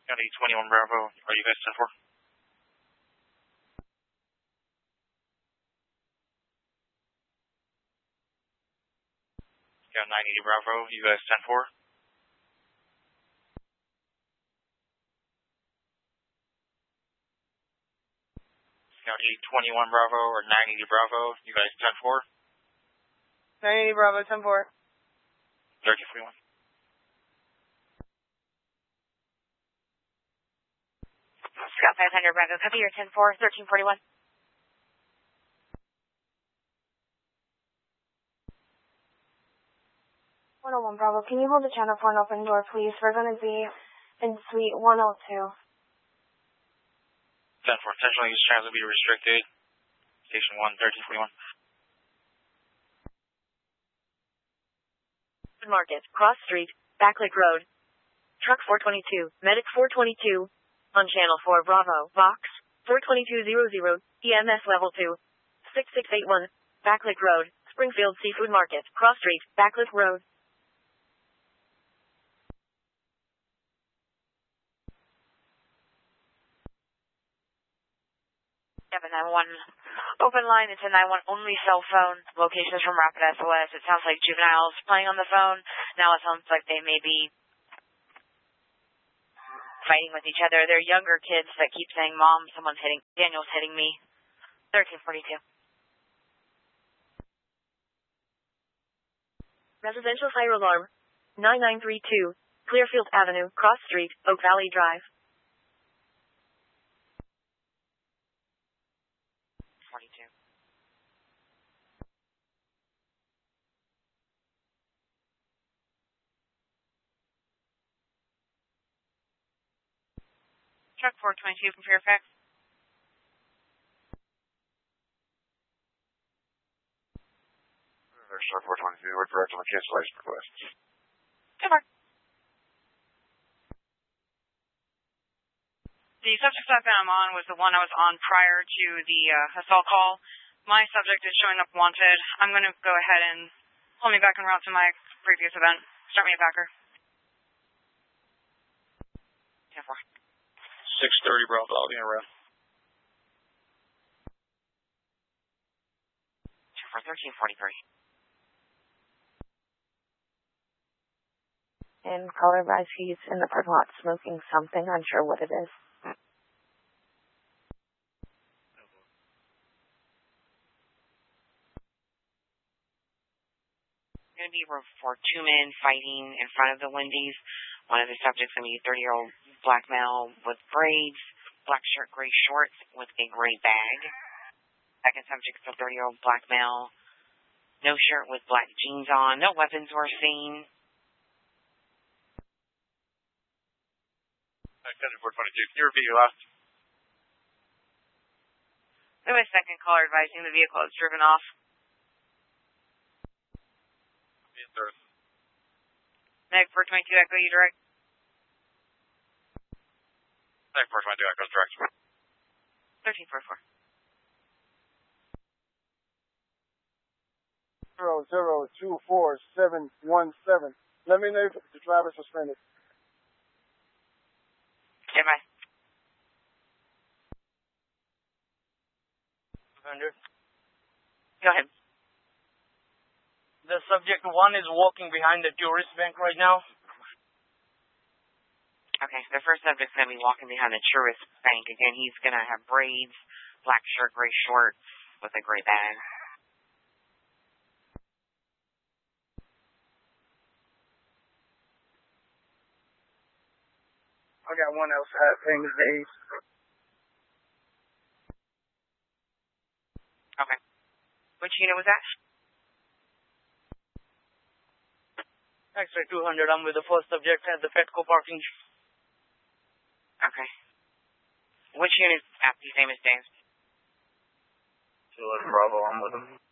County 21 Bravo, are you guys 10-4? Got 980 Bravo, you guys 10-4? Got 821 Bravo or 980 Bravo, you guys 10-4? 980 Bravo, 10-4. 1341. Scott 500 Bravo, copy your 10-4, 1341. 101 Bravo, can you hold the channel for an open door, please? We're going to be in suite 102. 10-4, intentional use channels will be restricted. Station 1, 1341. Market, Cross Street, Backlick Road. Truck 422, Medic 422. On channel 4 Bravo, Box 42200, EMS level 2. 6681, Backlick Road, Springfield Seafood Market, Cross Street, Backlick Road. 791. Open line, it's a 911 only cell phone. Locations from Rapid SOS. It sounds like juveniles playing on the phone. Now it sounds like they may be fighting with each other. They're younger kids that keep saying, Mom, Daniel's hitting me. 1342. Residential fire alarm. 9932. Clearfield Avenue, Cross Street, Oak Valley Drive. 42. Truck 422 from Fairfax. There's Truck 422. We're correct on the cancellation request. 10-4. The subject stop that I'm on was the one I was on prior to the assault call. My subject is showing up wanted. I'm going to go ahead and pull me back en route to my previous event. Start me a Packer. 10-4. 630 Bravo, I'll be in arrest. 1343. And caller advised he's in the parking lot smoking something. Unsure what it is. Going to be for two men fighting in front of the Wendy's. One of the subjects going to be a 30-year-old black male with braids, black shirt, gray shorts with a gray bag. Second subject is a 30-year-old black male, no shirt with black jeans on. No weapons were seen. 422, can you repeat your last? There was a second caller advising the vehicle is driven off. Yes, sir. Meg 422, Echo, you direct. Meg 422, Echo, direct. 1344. 0024717. Let me know if the driver suspended. Stand by. 100. Go ahead. The subject one is walking behind the tourist bank right now. Okay, the first subject's going to be walking behind the tourist bank. Again, he's going to have braids, black shirt, gray shorts with a gray bag. I got one else happening today. Okay. Which unit was that? X-ray 200, I'm with the first subject at the Petco parking. Okay. Which unit? His name is James. 211 Bravo, I'm with him.